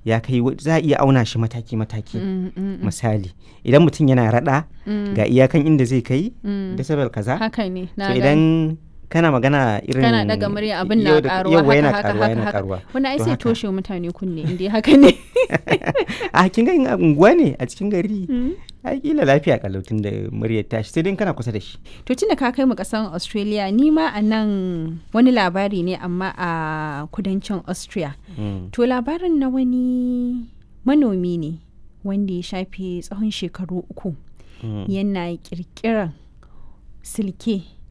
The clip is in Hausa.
ya kai za a iya auna shi mataki-mataki. Misali idan mutum yana rada ga iyakan inda zai kai decibel kaza. Haka ne, so idan kana magana irin kana daga murya abin na karuwa yana karuwa. Wani ai sai toshe mutane kunne inda haka ne. A kin ga unguwa ne a cikin gari. Ai kila lafiya kalautin da muryar tashi sai dai kana kusa da shi. To tunda ka kai mu kasan Australia, ni ma a nan wani labari ne amma a kudancin Austria. To labarin na wani manomi ne wanda ya shafe tsawon shekaru 3 yana kirkiran silke